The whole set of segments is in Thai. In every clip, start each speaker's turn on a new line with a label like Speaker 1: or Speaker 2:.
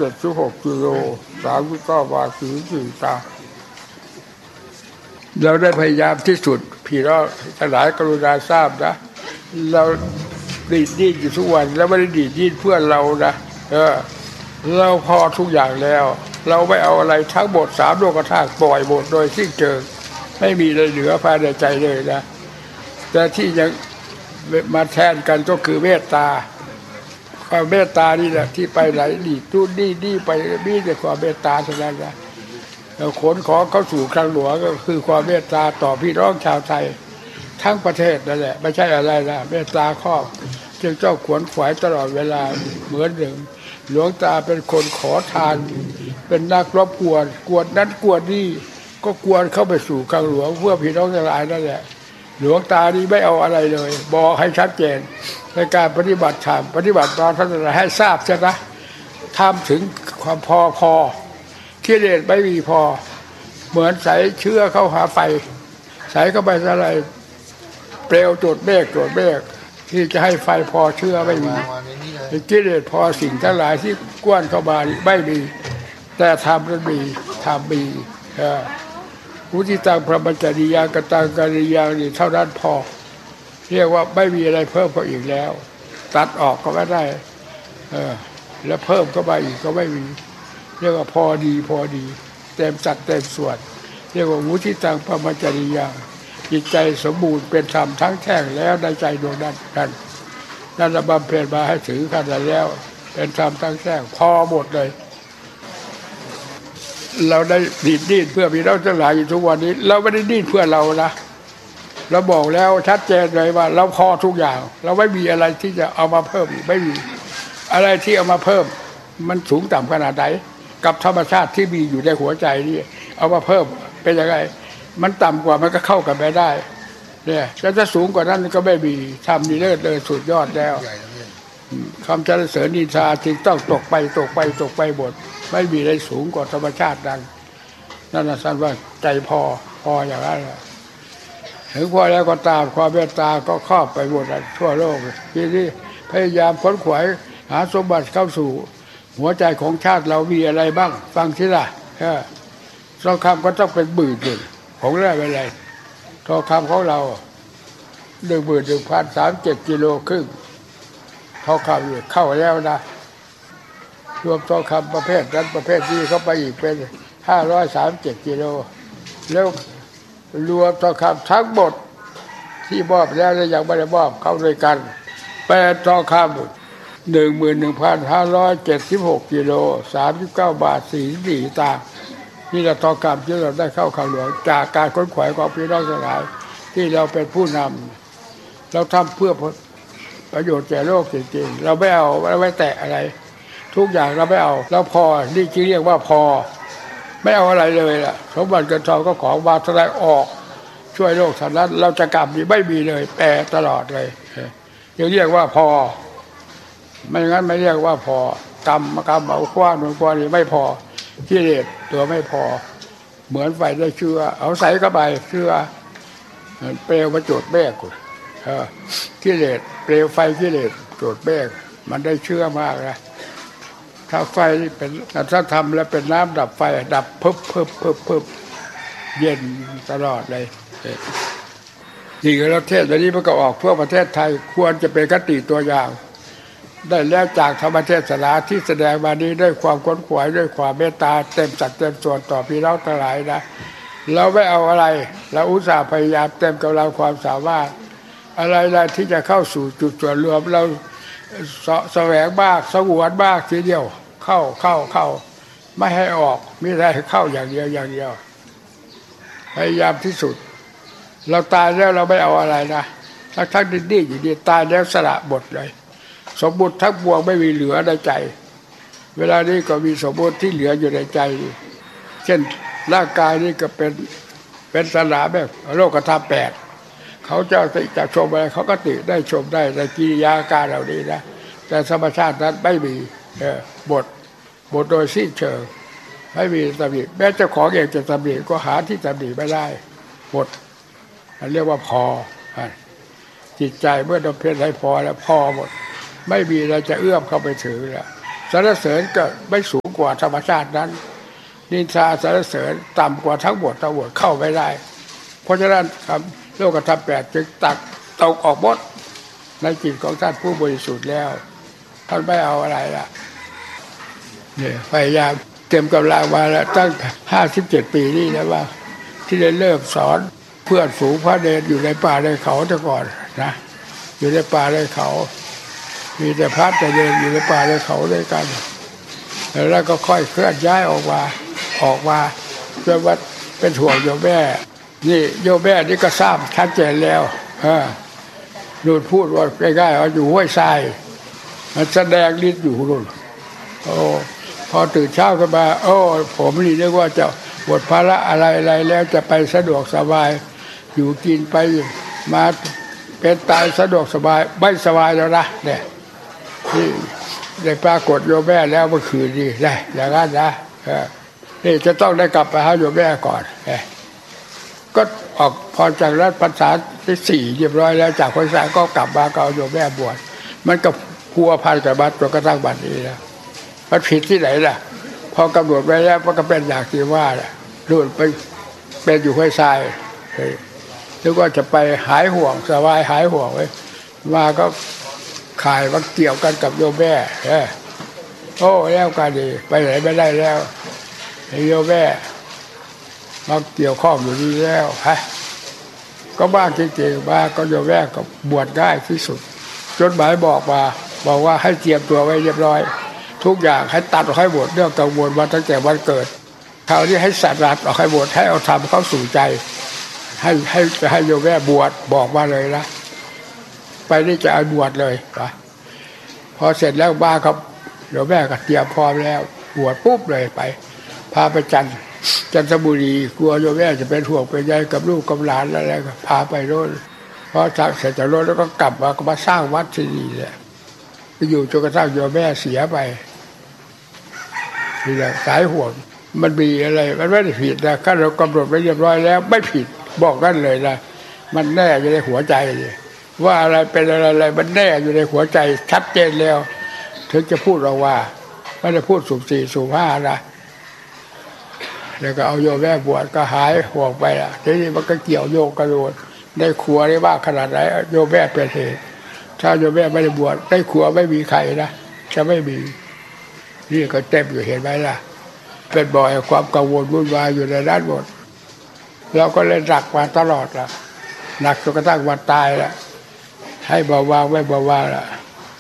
Speaker 1: 76 กิโล 39 บาท44 ตางค์เราได้พยายามที่สุดพี่น้องทั้งหลายกรุณาทราบนะเราดีดดิ้นอยู่ทุกวันแล้วไม่ได้ดีดดิ้นเพื่อเรานะเราพอทุกอย่างแล้วเราไม่เอาอะไรทั้งหมด3โลกธาตุปล่อยหมดโดยสิ้นเชิงไม่มีอะไรเหลือภายในใจเลยนะแต่ที่ยังมาแทนกันก็คือเมตตาความเมตตานี่แหละที่ไปไหนดีดตู้ดีไปมีแต่ความเมตตาเท่านั้นนะขนของเข้าสู่คลังหลวงก็คือความเมตตาต่อพี่น้องชาวไทยทั้งประเทศนั่นแหละไม่ใช่อะไรนะเมตตาครอบจึงเจ้าขวนขวายตลอดเวลาเหมือนหนึ่งหลวงตาเป็นคนขอทานเป็นนักรบกวนนั้นกวนนี่ก็กวนเข้าไปสู่คลังหลวงเพื่อพี่น้องทั้งหลายนั่นแหละหลวงตานี่ไม่เอาอะไรเลยบอกให้ชัดเจนในการปฏิบัติธรรมปฏิบัติตอนท่านให้ทราบใช่ไหมทำถึงความพอกิเลสไม่มีพอเหมือนใส่เชื้อเข้าหาไฟใส่เข้าไปอะไรเปลวโจดเมฆที่จะให้ไฟพอเชื้อไม่มีกิเลสพอสิ่งทั้งหลายที่กวนเข้ามาไม่มีแต่ทำนั้นมีวุฒิตังพระมัจจริยากตังกัลยานี่เท่านั้นพอเรียกว่าไม่มีอะไรเพิ่มก็อีกแล้วตัดออกก็ไม่ได้แล้วเพิ่มเข้าไปอีกก็ไม่มีเรียกว่าพอดีเต็มสัดเต็มส่วนเรียกว่าวุฒิตังพระมัจจริยาจิตใจสมบูรณ์เป็นธรรมทั้งแท่งแล้วในใจดวงนั้นระบำเพ็ญมาให้ถือกันแล้วเป็นธรรมทั้งแท่งพอหมดเลยเราได้ดิ้นเพื่อพี่น้องทั้งหลายอยู่ทุกวันนี้เราไม่ได้ดิ้นเพื่อเรานะเราบอกแล้วชัดเจนเลยว่าเราพอทุกอย่างเราไม่มีอะไรที่จะเอามาเพิ่มไม่มีอะไรที่เอามาเพิ่มมันสูงต่ำขนาดไหนกับธรรมชาติที่มีอยู่ในหัวใจนี่เอามาเพิ่มเป็นยังไงมันต่ำกว่ามันก็เข้ากันไปได้เนี่ยจะสูงกว่านั้นก็ไม่มีทำดีเลิศเลยสุดยอดแล้วคำสรรเสริญนินทาจึงต้องตกไปหมดไม่มีอะไรสูงกว่าธรรมชาติดังนั่นนะท่านว่าใจพออย่างนั้นถึงพอแล้วก็ตามความเมตตาก็ครอบไปหมดทั่วโลกทีนี้พยายามค้นขวายหาสมบัติเข้าสู่หัวใจของชาติเรามีอะไรบ้างฟังสิล่ะทองคำก็ต้องเป็น11,000ของแร่ไปเลยทองคำของเรา 11,037 กิโลครึ่งทองคำเข้าแล้วนะรวมทองคำประเภทนั้นประเภทนี้เข้าไปอีกเป็น537 กิโลแล้วรวมทองคำทั้งหมดที่มอบแล้วและยังไม่ได้มอบเข้าด้วยกันเป็นทองคำ11,576 กิโล 39 บาท44 ตางค์นี่แหละทองคำที่เราได้เข้าคลังหลวงจากการค้นขวายของพี่น้องทั้งหลายที่เราเป็นผู้นำเราทำเพื่อประโยชน์แก่โลกจริงๆเราไม่เอาไม่แตะอะไรทุกอย่างเราไม่เอาเราพอนี่จึงเรียกว่าพอไม่เอาอะไรเลยล่ะสมบัติเงินทองก็ของมาแสดงออกช่วยโลกเท่านั้นเราจะกลับนี่ไม่มีเลยแปรตลอดเลยจึงเรียกว่าพอไม่งั้นไม่เรียกว่าพอกรรมเอาคว้าหนุนคว้านี่ไม่พอกิเลสตัวไม่พอเหมือนไฟได้เชื้อเอาใส่เข้าไปเชื้อเปลวมาโจดแบกกิเลสเปลวไฟกิเลสโจดแบกมันได้เชื้อมากนะถ้าไฟเป็นถ้าทำแล้วเป็นน้ำดับไฟดับเพิ่มเย็นตลอดเลยนี่ก็ประเทศนี้มันก็ออกทั่วประเทศไทยควรจะเป็นคติตัวอย่างได้แล้วจากธรรมเทศนาที่แสดงมานี้ด้วยความค้นขวายด้วยความเมตตาเต็มสัดเต็มส่วนต่อพี่น้องทั้งหลายนะเราไม่เอาอะไรเราอุตส่าห์พยายามเต็มกำลังความสามารถอะไรที่จะเข้าสู่จุดส่วนรวมเราแสวงบ้างสงวนบ้างทีเดียวเข้าไม่ให้ออกมีแต่ให้เข้าอย่างเดียวพยายามที่สุดเราตายแล้วเราไม่เอาอะไรนะทั้งดิ้นอยู่ดีตายแล้วสละหมดเลยสมบูรณ์ทั้งปวงไม่มีเหลือในใจเวลานี้ก็มีสมบูรณ์ที่เหลืออยู่ในใจเช่นร่างกายนี้ก็เป็นสนามแบบโลกธรรม8เขาจะชมอะไรเขาก็ติได้ชมได้ในกิริยาการเหล่านี้นะแต่ธรรมชาตินั้นไม่มีบทโดยสิ้นเชิงไม่มีตำหนิแม้เจ้าของเองจะตำหนิก็หาที่ตำหนิไม่ได้หมดเรียกว่าพอจิตใจเมื่อดำเพ็ญให้พอแล้วพอหมดไม่มีอะไรจะเอื้อมเข้าไปถึงแล้วสรรเสริญก็ไม่สูงกว่าธรรมชาตินั้นนินทาสรรเสริญต่ำกว่าทั้งหมดเข้าไม่ได้เพราะฉะนั้นโลกธรรม8จึงตกออกหมดในจิตของท่านผู้บริสุทธิ์แล้วท่านไม่เอาอะไรละเนี่ยพยายามเต็มกำลังมาแล้วตั้ง57 ปีนี่แล้วว่าที่ได้เริ่มสอนเพื่อนฝูงพระเนรอยู่ในป่าในเขาแต่ก่อนนะอยู่ในป่าในเขามีแต่พระแต่เนรอยู่ในป่าในเขาด้วยกันแล้วก็ค่อยเคลื่อนย้ายออกมาจนว่าเป็นห่วงโยมแม่นี่โยมแม่นี่ก็ทราบชัดเจนแล้วนู่นพูดว่าใกล้ๆว่าอยู่ห้วยทรายมันแสดงฤทธิ์อยู่นู่นโอ้พอตื่นเช้าขึ้นมาโอ้ผมนี่นึกว่าจะหมดภาระอะไรแล้วจะไปสะดวกสบายอยู่กินไปมาเป็นตายสะดวกสบายไม่สบายแล้วนะเนี่ยที่ได้ปรากฏโยมแม่แล้วเมื่อคืนนี้ได้อย่างนั้นนะนี่จะต้องได้กลับไปหาโยมแม่ก่อนก็ออกพอจากรัฐพรรษาที่4เรียบร้อยแล้วจากพรรษาก็กลับมาก็เอาโยมแม่บวชมันก็พัวพันกับบัดจนกระทั่งบัดนี้นะมันผิดที่ไหนล่ะพอกำหนดไว้แล้วมันก็เป็นอย่างที่ว่าแหละนู่นไปเป็นอยู่ห้วยทรายนึกว่าจะไปหายห่วงสบายหายห่วงไว้มาก็ขายมันเกี่ยวกันกับโยมแม่โอ้แล้วกันดีไปไหนไม่ได้แล้วโยมแม่มาเกี่ยวข้องอยู่นี่แล้วก็บ้าจริงๆบ้าก็โยมแม่ก็บวชง่ายที่สุดจดหมายบอกว่าให้เตรียมตัวไว้เรียบร้อยทุกอย่างให้ตัดออกให้หมดเรื่องกังวลมาตั้งแต่วันเกิดคราวนี้ให้สัตว์รัดออกให้หมดให้เอาธรรมเข้าสู่ใจให้โยมแม่บวชบอกมาเลยนะไปนี่จะเอาบวชเลยพอเสร็จแล้วบ้าครับโยมแม่ก็เตรียมพร้อมแล้วบวชปุ๊บเลยไปพาไปจันทบุรีกลัวโยมแม่จะเป็นห่วงเป็นใยกับลูกกับหลานอะไรก็พาไปโน่นพอจากเสร็จจากโน่นแล้วก็กลับมาก็มาสร้างวัดที่นี่แหละไปอยู่จนกระทั่งโยมแม่เสียไปนี่แหละสายห่วงมันมีอะไรมันไม่ได้ผิดนะถ้าเรากำหนดไว้เรียบร้อยแล้วไม่ผิดบอกกันเลยนะมันแน่อยู่ในหัวใจว่าอะไรเป็นอะไรมันแน่อยู่ในหัวใจชัดเจนแล้วถึงจะพูดเราว่าไม่ได้พูดสุ่มสี่สุ่มห้านะแล้วก็เอาโยมแม่บวชก็หายห่วงไปอ่ะทีนี้มันก็เกี่ยวโยงกระโดดในครัวได้ว่าขนาดไหนโยมแม่เป็นเหตุถ้าโยมแม่ไม่ได้บวชในครัวไม่มีใครนะจะไม่มีนี่ก็เต็มอยู่เห็นไหมล่ะเป็นบ่อยความกังวลวุ่นวายอยู่ในด้านหมดเราก็เลยหนักมาตลอดละหนักจนกระทั่งวันตายละให้เบาบางไม่เบาบางละ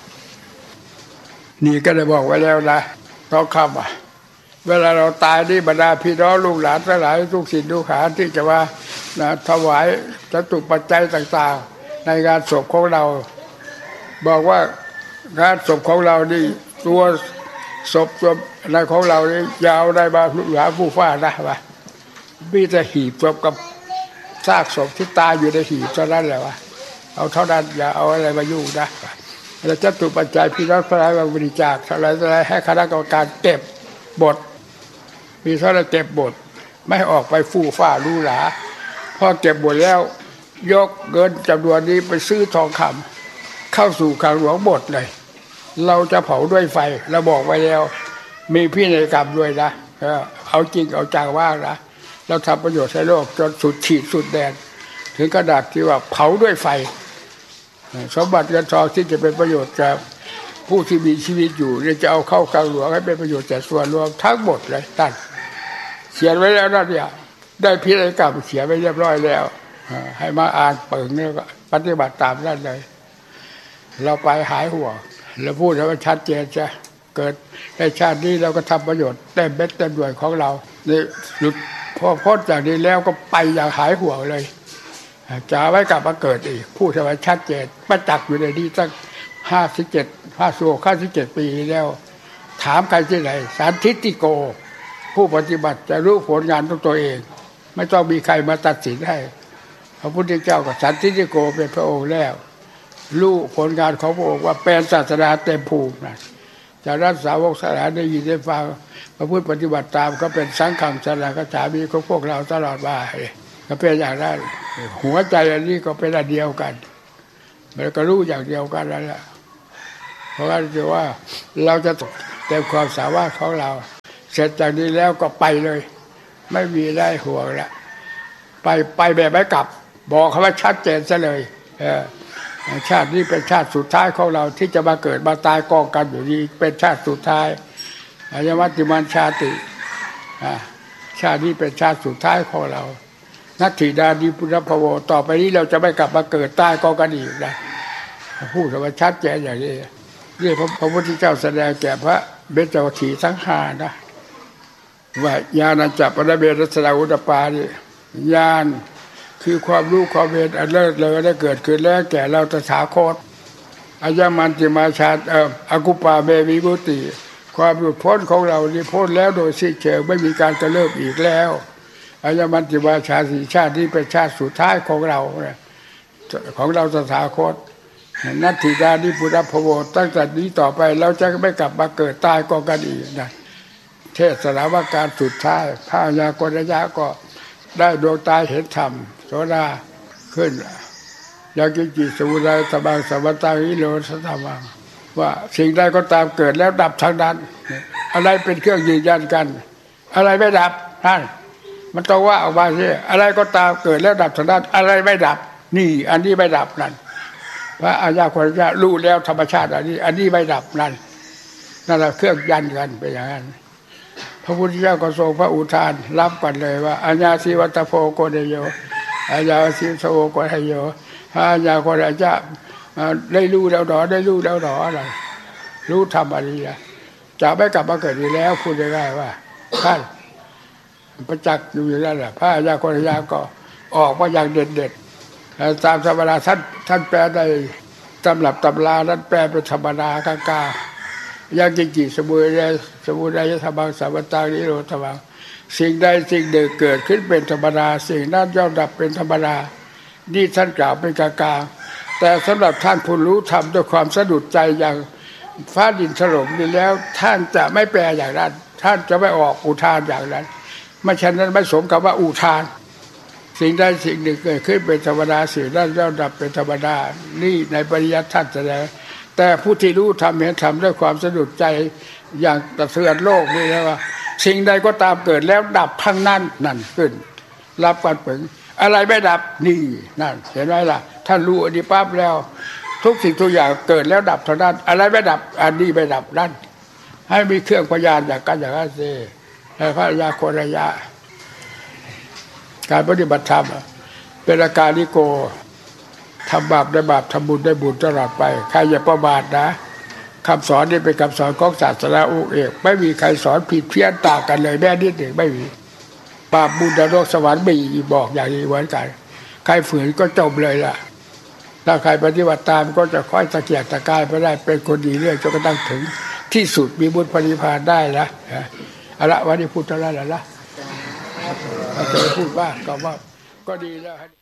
Speaker 1: นี่ก็ได้บอกไว้แล้วนะต้องคำเวลาเราตายนี่บรรดาพี่น้องลูกหลานทั้งหลายทุกสิ่งทุกอย่างที่จะว่าถวายจตุปัจจัยต่างๆในงานศพของเราบอกว่างานศพของเรานี่ตัวศพในของเรานี่ยาวได้มาหาผู้ฟ้านะว่ามีแต่หีบศพกับซากศพที่ตายอยู่ในหีบเท่านั้นแหละวะเอาเท่านั้นอย่าเอาอะไรมายุ่งนะแล้วจตุปัจจัยพี่น้องทั้งหลายมาบริจาคเท่าไรให้คณะกรรมการเก็บบทมีเท่าไรเก็บบทไม่ออกไปฟู่ฟ้าลู่หลาพอเก็บหมดแล้วยกเงินจำนวนนี้ไปซื้อทองคำเข้าสู่คลังหลวงหมดเลยเราจะเผาด้วยไฟเราบอกไว้แล้วมีพินัยกรรมด้วยนะเอาจริงเอาจังว่างนะเราทำประโยชน์ให้โลกจนสุดขีดสุดแดนถึงขนาดที่ว่าเผาด้วยไฟสมบัติเงินทองที่จะเป็นประโยชน์กับผู้ที่มีชีวิตอยู่เนี่ยจะเอาเข้ากลางหลวงให้เป็นประโยชน์แก่ส่วนรวมทั้งหมดเลยท่านเขียนไว้แล้วนั่นเนี่ยได้พินัยกรรมเขียนไว้เรียบร้อยแล้วให้มาอ่านเปิดเนี่ยปฏิบัติตามนั่นเลยเราไปหายห่วงเราพูดให้มันชัดเจนจะเกิดในชาตินี้เราก็ทำประโยชน์เต็มเม็ดเต็มหน่วยของเรานี่หลุดพอพ้นจากนี้แล้วก็ไปอย่างหายห่วงเลยจะไว้กลับมาเกิดอีกพูดให้มันชัดเจนประจักษ์อยู่ในนี้ตั้ง57ปีแล้วถามใครที่ไหนสันทิฏฐิโกผู้ปฏิบัติจะรู้ผลงานของตัวเองไม่ต้องมีใครมาตัดสินให้พระพุทธเจ้ากับสันทิฏฐิโกเป็นพระองค์แล้วรู้ผลงานของพระองค์ว่าเป็นศาสนาเต็มภูมินะจากนั้นสาวกสารได้ยินได้ฟังพระพุทธปฏิบัติตามก็เป็นสังฆังสรณกัจฉามิของพวกเราตลอดมาก็เป็นอย่างนั้นหัวใจอันนี้ก็เป็นอันเดียวกันมันก็รู้อย่างเดียวกันนั่นแหละเพราะว่าเราจะเต็มความสามารถของเราเสร็จจากนี้แล้วก็ไปเลยไม่มีได้ห่วงละไปแบบไม่กลับบอกเขาว่าชัดเจนซะเลยชาตินี้เป็นชาติสุดท้ายของเราที่จะมาเกิดมาตายกองกันอยู่ดีเป็นชาติสุดท้ายอายมัตติมันชาติชาตินี้เป็นชาติสุดท้ายของเรานัตถิดานิพุทธภโวต่อไปนี้เราจะไม่กลับมาเกิดตายกองกันอีกนะพูดว่าชัดเจนอย่างนี้นี่พระพุทธเจ้าแสดงแก่พระเบญจวัคคีย์ทั้งห้านะว่าญาณัจจปรเบรัสสะอุตตปานี่ญาณคือความรู้ความเห็นอันเลิศเลอได้เกิดขึ้นแล้วแก่เราตถาคตอายมันติมาชาติอกุปาเมวิมุตติความหลุดพ้นของเรานี่พ้นแล้วโดยสิ้นเชิงไม่มีการจะเริ่มอีกแล้วอายมันติมาชาติชาตินี้เป็นชาติสุดท้ายของเราตถาคตนัตถิดานิพุทธภโวตั้งแต่นี้ต่อไปเราจะไม่กลับมาเกิดตายกองกันอีกนะเทศนาว่าการสุดท้ายพระญาโกณัญญาก็ได้ดวงตาเห็นธรรมโสดาขึ้นยากิจิสมุทัยสบังสัมปตาวิโรสธรรมังว่าสิ่งใดก็ตามเกิดแล้วดับทั้งนั้นอะไรเป็นเครื่องยืนยันกันอะไรไม่ดับนั่นมันต้องว่าออกมาสิอะไรก็ตามเกิดแล้วดับทั้งนั้นอะไรไม่ดับนี่อันนี้ไม่ดับนั่นพระอาญาโกณัญญารู้แล้วธรรมชาติอันนี้ไม่ดับนั่นแหละเครื่องยันกันไปอย่างนั้นพระพุทธเจ้าก็ทรงพระอุทานรับกันเลยว่าอัญญาสิวัตโพโกเดโยอัญญาสิโสโกเดโยพระอัญญาโกณัญญาได้รู้แล้วหนอได้รู้แล้วหนออะไรรู้ธรรมอริยะจะไม่กลับมาเกิดอีกแล้วพูดง่ายๆว่าท่านประจักษ์อยู่อย่างนั้นแหละพระอัญญาโกณัญญาก็ออกมาอย่างเด็ดๆตามธรรมดาท่านแปลได้ตำรับตำราท่านแปลเป็นธรรมดากลางๆยากิจิสมุทัยธรรมังสัมปตานิโรธธรรมังสิ่งใดสิ่งหนึ่งเกิดขึ้นเป็นธรรมดาสิ่งนั้นย่อมดับเป็นธรรมดานี่ท่านกล่าวเป็นกลางๆแต่สำหรับท่านผู้รู้ธรรมด้วยความสะดุดใจอย่างฟ้าดินถล่มนี่แล้วท่านจะไม่แปลอย่างนั้นท่านจะไม่ออกอุทานอย่างนั้นไม่ฉะนั้นไม่สมกับว่าอุทานสิ่งใดสิ่งหนึ่งเกิดขึ้นเป็นธรรมดาสิ่งนั้นย่อมดับเป็นธรรมดานี่ในปริยัติท่านแสดงแต่ผู้ที่รู้ธรรมเห็นธรรมด้วยความสะดุดใจอย่างสะเทือนโลกนี่นะว่าสิ่งใดก็ตามเกิดแล้วดับทั้งนั้นนั่นขึ้นรับกันผึ่งอะไรไม่ดับนี่นั่นเห็นไหมล่ะท่านรู้อดีปั๊บแล้วทุกสิ่งทุกอย่างเกิดแล้วดับทั้งนั้นอะไรไม่ดับอันนี้ไม่ดับนั่นให้มีเครื่องพยานอย่างกันอย่างนั้นสิพระญาโกณัญญาการปฏิบัติธรรมเป็นอาการนิโกทำบาปได้บาปทำบุญได้บุญตลอดไปใครอย่าประมาทนะคำสอนนี่เป็นคำสอนของศาสนาองค์เอกไม่มีใครสอนผิดเพี้ยนต่างกันเลยแม้นิดหนึ่งไม่มีบาปบุญนรกสวรรค์มีบอกอย่างนี้เหมือนกันใครฝืนก็จบเลยล่ะถ้าใครปฏิบัติตามก็จะค่อยตะเกียกตะกายไปได้เป็นคนดีเรื่อยจนกระทั่งถึงที่สุดมีบุญปณิพพานได้ละเอาละวันนี้พูดเท่านั้นแหละนะถ้าจะพูดบ้างก็ว่าก็ดีแล้ว